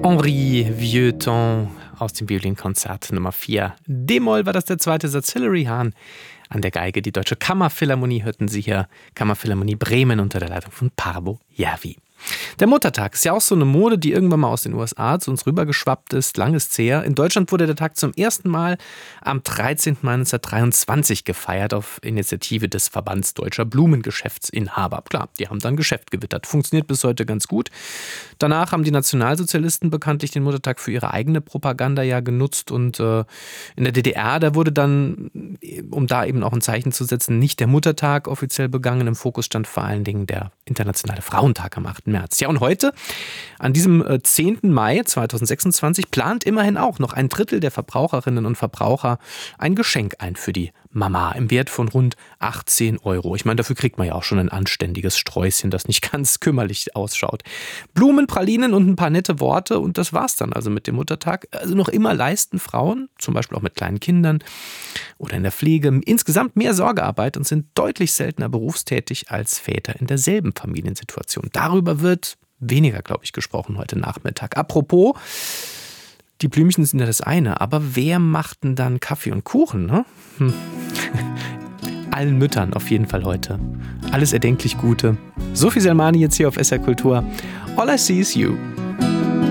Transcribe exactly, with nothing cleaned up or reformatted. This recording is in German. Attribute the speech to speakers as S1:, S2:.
S1: Henri Vieuxtemps aus dem Violinkonzert Nummer vier. D-Moll war das der zweite Satz. Hilary Hahn an der Geige. Die Deutsche Kammerphilharmonie hörten Sie hier. Kammerphilharmonie Bremen unter der Leitung von Paavo Järvi. Der Muttertag ist ja auch so eine Mode, die irgendwann mal aus den U S A zu uns rübergeschwappt ist. Lang ist's her. In Deutschland wurde der Tag zum ersten Mal am dreizehnten Mai neunzehnhundertdreiundzwanzig gefeiert auf Initiative des Verbands Deutscher Blumengeschäftsinhaber. Klar, die haben dann Geschäft gewittert. Funktioniert bis heute ganz gut. Danach haben die Nationalsozialisten bekanntlich den Muttertag für ihre eigene Propaganda ja genutzt und äh, in der D D R, da wurde dann, um da eben auch ein Zeichen zu setzen, nicht der Muttertag offiziell begangen. Im Fokus stand vor allen Dingen der Internationale Frauentag am achten März. Ja, und heute, an diesem zehnten Mai zweitausendsechsundzwanzig, plant immerhin auch noch ein Drittel der Verbraucherinnen und Verbraucher ein Geschenk ein für die Mama im Wert von rund achtzehn Euro. Ich meine, dafür kriegt man ja auch schon ein anständiges Sträußchen, das nicht ganz kümmerlich ausschaut. Blumen, Pralinen und ein paar nette Worte und das war's dann also mit dem Muttertag. Also noch immer leisten Frauen, zum Beispiel auch mit kleinen Kindern oder in der Pflege, insgesamt mehr Sorgearbeit und sind deutlich seltener berufstätig als Väter in derselben Familiensituation. Darüber wird weniger, glaube ich, gesprochen heute Nachmittag. Apropos, die Blümchen sind ja das eine, aber wer macht denn dann Kaffee und Kuchen, ne? Hm. Allen Müttern auf jeden Fall heute. Alles erdenklich Gute. Sophie Selmani jetzt hier auf S R Kultur. All I See Is You.